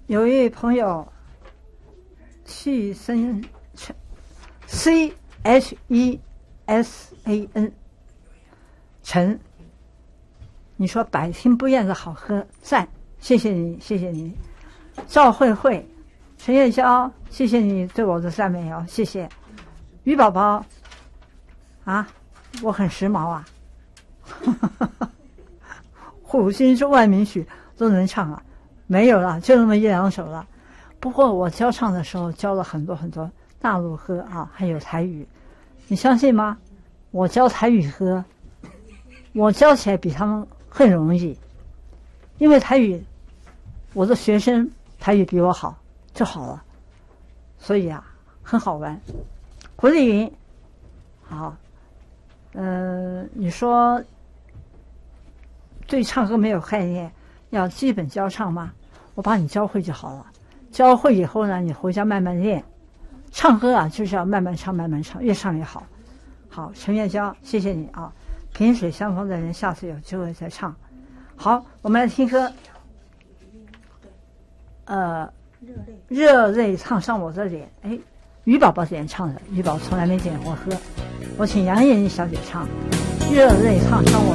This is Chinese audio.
有一位朋友去生 CHESAN 陈，你说百听不厌的好喝，赞，谢谢你，谢谢你。赵慧慧，陈月娇，谢谢你对我的赞美哦，谢谢。于宝宝，啊，我很时髦啊，虎心中万民曲都能唱啊，没有了，就那么一两首了。不过我教唱的时候教了很多很多大陆歌啊，还有台语，你相信吗？我教台语歌，我教起来比他们更容易，因为台语，我的学生台语比我好就好了，所以啊，很好玩。胡丽云，好，你说对唱歌没有概念，要基本教唱吗？我把你教会就好了。教会以后呢，你回家慢慢练。唱歌啊，就是要慢慢唱，慢慢唱，越唱越好。好，陈月娇，谢谢你啊！萍水相逢的人，下次有机会再唱。好，我们来听歌。热泪烫伤我的脸。哎，于宝宝点唱的，于宝从来没点过歌。我请杨艳妮小姐唱《热泪烫伤我的脸》。